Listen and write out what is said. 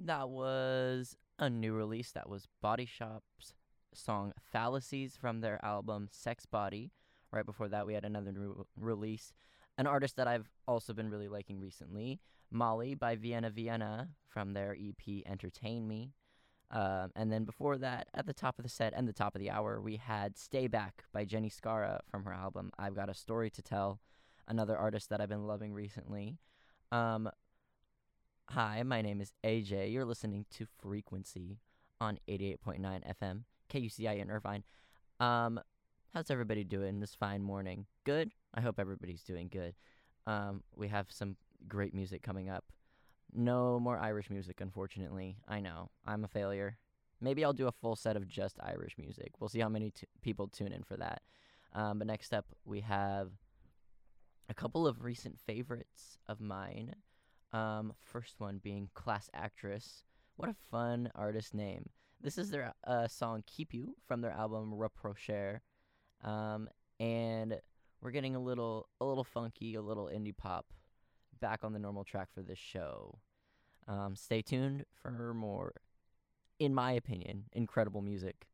That was a new release. That was Body Shop's song Fallacies from their album Sex Body. Right before that, we had another new release. An artist that I've also been really liking recently, Molly by Vienna Vienna from their EP Entertain Me. And then before that, at the top of the set and the top of the hour, we had Stay Back by Jenny Scara from her album I've Got a Story to Tell, another artist that I've been loving recently. Um, Hi, my name is AJ. You're listening to Frequency on 88.9 FM, KUCI in Irvine. Um, how's everybody doing this fine morning? Good? I hope everybody's doing good. We have some great music coming up. No more Irish music, unfortunately. I know. I'm a failure. Maybe I'll do a full set of just Irish music. We'll see how many people tune in for that. But next up, we have a couple of recent favorites of mine. First one being Class Actress. What a fun artist name. This is their song Keep You from their album Reprocher. Um, and we're getting a little funky, a little indie pop back on the normal track for this show. Stay tuned for more, in my opinion, incredible music.